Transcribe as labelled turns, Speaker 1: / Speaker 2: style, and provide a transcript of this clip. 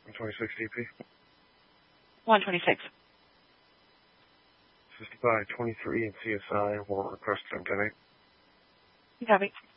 Speaker 1: 126 DP.
Speaker 2: 126.
Speaker 1: 55, 23 in CSI, warrant request 10-10-8.
Speaker 2: You copy.